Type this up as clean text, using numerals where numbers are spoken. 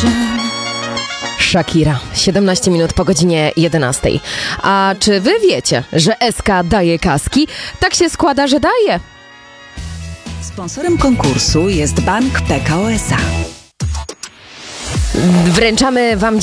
Shakira, 17 minut po godzinie 11. A czy wy wiecie, że SK daje kaski? Tak się składa, że daje. Sponsorem konkursu jest Bank Pekao S.A. Wręczamy wam